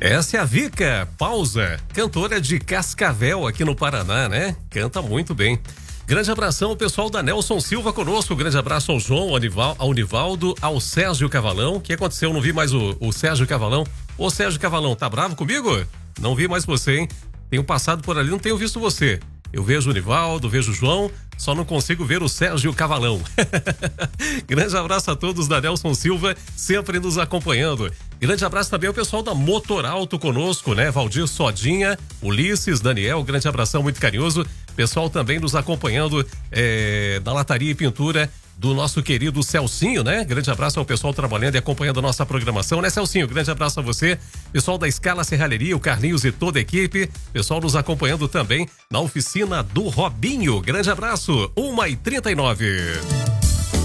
Essa é a Vica Pausa, cantora de Cascavel aqui no Paraná, né? Canta muito bem. Grande abração ao pessoal da Nelson Silva conosco. Grande abraço ao João, ao Nivaldo, ao Sérgio Cavalão. O que aconteceu? Não vi mais o Sérgio Cavalão. Ô Sérgio Cavalão, tá bravo comigo? Não vi mais você, hein? Tenho passado por ali, não tenho visto você. Eu vejo o Nivaldo, vejo o João, só não consigo ver o Sérgio Cavalão. Grande abraço a todos da Nelson Silva, sempre nos acompanhando. Grande abraço também ao pessoal da Motor Alto conosco, né? Valdir Sodinha, Ulisses, Daniel, grande abração muito carinhoso. Pessoal também nos acompanhando da Lataria e Pintura do nosso querido Celcinho, né? Grande abraço ao pessoal trabalhando e acompanhando a nossa programação, né, Celcinho? Grande abraço a você. Pessoal da Escala Serralheria, o Carlinhos e toda a equipe. Pessoal nos acompanhando também na oficina do Robinho. Grande abraço. 1h39.